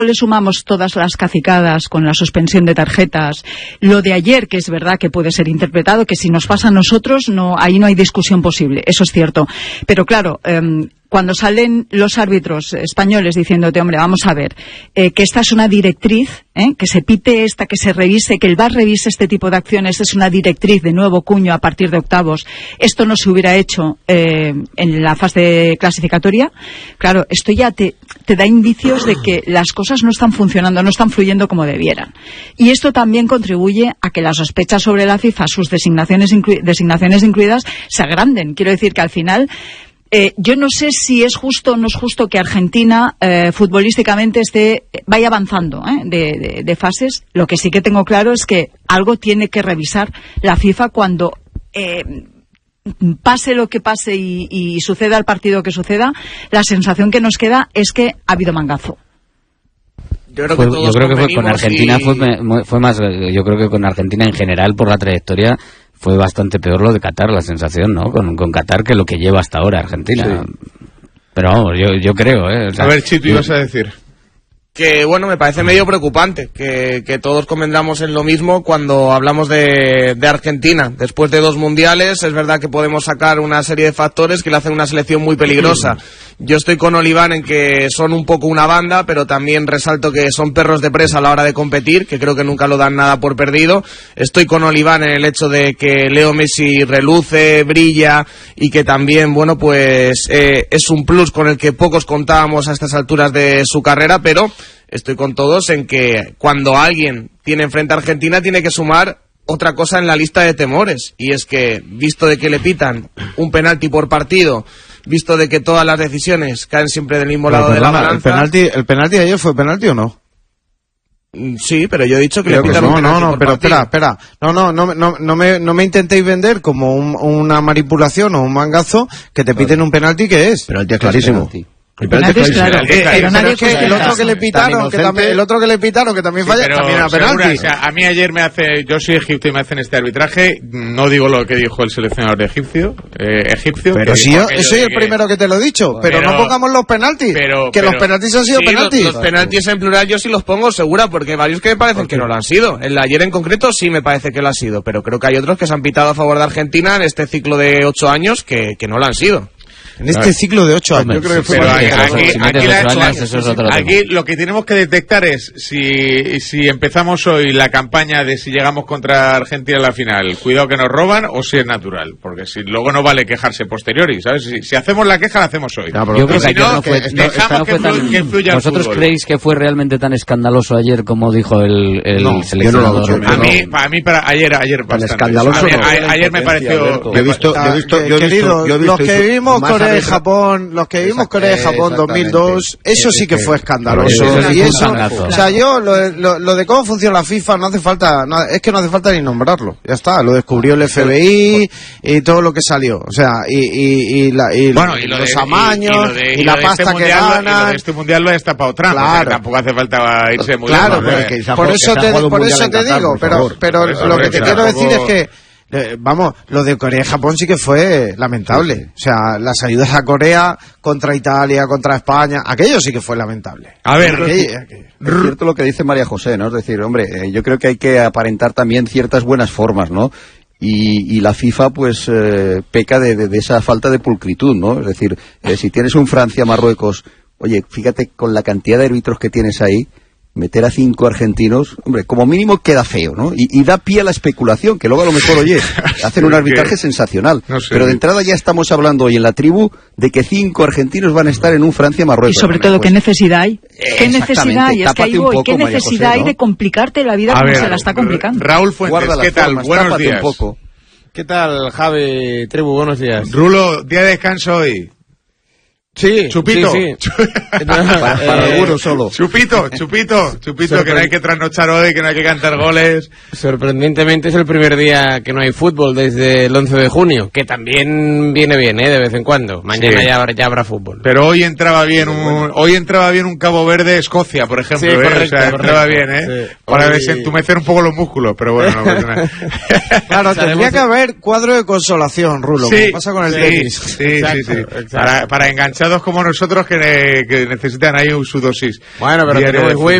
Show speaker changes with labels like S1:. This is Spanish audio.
S1: le sumamos todas las cacicadas con la suspensión de tarjetas, lo de ayer, que es verdad que puede ser interpretado, que si nos pasa a nosotros, ahí no hay discusión posible, eso es cierto. Pero claro, cuando salen los árbitros españoles diciéndote, hombre, vamos a ver, que esta es una directriz, que se pite esta, que se revise, que el VAR revise este tipo de acciones, es una directriz de nuevo cuño a partir de octavos, esto no se hubiera hecho en la fase clasificatoria, claro, esto ya te da indicios de que las cosas no están funcionando, no están fluyendo como debieran. Y esto también contribuye a que las sospechas sobre la FIFA, sus designaciones incluidas, se agranden. Quiero decir que al final, yo no sé si es justo o no es justo que Argentina futbolísticamente vaya avanzando de fases. Lo que sí que tengo claro es que algo tiene que revisar la FIFA cuando pase lo que pase y suceda el partido que suceda. La sensación que nos queda es que ha habido mangazo.
S2: Yo creo que fue con Argentina fue más. Yo creo que con Argentina en general, por la trayectoria, fue bastante peor lo de Qatar, la sensación, ¿no? Con Qatar, que lo que lleva hasta ahora Argentina. Sí. Pero vamos, yo creo, O sea,
S3: a ver, Chito, ibas a decir.
S4: Que bueno, me parece medio preocupante que todos convengamos en lo mismo cuando hablamos de Argentina. Después de 2 mundiales, es verdad que podemos sacar una serie de factores que le hacen una selección muy peligrosa. Yo estoy con Oliván en que son un poco una banda, pero también resalto que son perros de presa a la hora de competir, que creo que nunca lo dan nada por perdido. Estoy con Oliván en el hecho de que Leo Messi reluce, brilla, y que también, bueno, pues es un plus con el que pocos contábamos a estas alturas de su carrera, pero estoy con todos en que cuando alguien tiene enfrente a Argentina tiene que sumar otra cosa en la lista de temores, y es que, visto de que le pitan un penalti por partido, visto de que todas las decisiones caen siempre del mismo lado de la balanza...
S3: ¿El penalti de ayer fue penalti o no?
S4: Sí, pero yo he dicho que le pitan un penalti por
S3: pero
S4: partido.
S3: espera. No me intentéis vender como una manipulación o un mangazo que te piten un penalti que es.
S5: Penalti es clarísimo.
S1: El penalti es claro, pero nadie
S3: que el otro que le pitaron, que también falla, también era penalti. O sea, a mí ayer yo soy egipcio y me hacen este arbitraje, no digo lo que dijo el seleccionador egipcio. Pero si yo soy el primero que te lo he dicho, pero no pongamos los penaltis, los penaltis han sido penaltis.
S4: Los penaltis en plural yo sí los pongo segura, porque varios que me parecen que no lo han sido. El de ayer en concreto sí me parece que lo ha sido, pero creo que hay otros que se han pitado a favor de Argentina en este ciclo de 8 años que no lo han sido.
S3: En este ciclo de 8 años. Yo creo que fue aquí lo que tenemos que detectar es si empezamos hoy la campaña de si llegamos contra Argentina en la final, cuidado que nos roban, o si es natural, porque si luego no vale quejarse posteriori, ¿sabes? Si hacemos la queja la hacemos hoy.
S2: Yo creo que dejamos que fluya. ¿Vosotros creéis que fue realmente tan escandaloso ayer como dijo el seleccionador?
S3: A mí para ayer bastante.
S5: Escandaloso.
S3: Ayer me pareció.
S5: Yo he visto
S3: los que vimos Corea y Japón, 2002, eso sí que fue escandaloso. Y eso, o sea, yo lo de cómo funciona la FIFA no hace falta ni nombrarlo. Ya está, lo descubrió el FBI y todo lo que salió. O sea, los amaños y la pasta que ganan. Este mundial lo ha destapado Trump. Claro. Tampoco hace falta irse muy lejos.
S5: Claro, por eso te digo, pero lo que te quiero decir es que lo de Corea y Japón sí que fue lamentable. O sea, las ayudas a Corea contra Italia, contra España, aquello sí que fue lamentable.
S3: A ver,
S6: es cierto lo que dice María José, ¿no? Es decir, hombre, yo creo que hay que aparentar también ciertas buenas formas, ¿no? Y la FIFA pues peca de esa falta de pulcritud, ¿no? Es decir, si tienes un Francia-Marruecos, oye, fíjate con la cantidad de árbitros que tienes ahí, meter a 5 argentinos, hombre, como mínimo queda feo, ¿no? Y da pie a la especulación, que luego a lo mejor, oye, hacen un arbitraje sensacional. No sé. Pero de entrada ya estamos hablando hoy en la tribu de que 5 argentinos van a estar en un Francia-Marruecos.
S1: Y sobre todo, ¿qué necesidad hay? ¿Qué necesidad hay? Es que ahí voy. ¿Qué necesidad hay de complicarte la vida como se la está complicando?
S3: Raúl Fuentes, ¿qué tal? Buenos días.
S7: ¿Qué tal, Javi, tribu? Buenos días.
S3: Rulo, día de descanso hoy.
S7: Sí,
S3: Chupito.
S7: Sí.
S5: Para algunos solo.
S3: Chupito, que no hay que trasnochar hoy, que no hay que cantar goles.
S7: Sorprendentemente es el primer día que no hay fútbol desde el 11 de junio, que también viene bien, de vez en cuando. Mañana ya habrá fútbol.
S3: Pero hoy entraba bien un Cabo Verde Escocia, por ejemplo,
S7: sí, correcto,
S3: o sea, entraba bien,
S7: Sí.
S3: Para desentumecer un poco los músculos, pero bueno, no pasa nada. Claro, tendría que haber cuadro de consolación, Rulo, como pasa con el tenis.
S7: Sí.
S3: Para enganchar
S8: hinchados como nosotros que necesitan ahí su dosis.
S7: Bueno, pero tenemos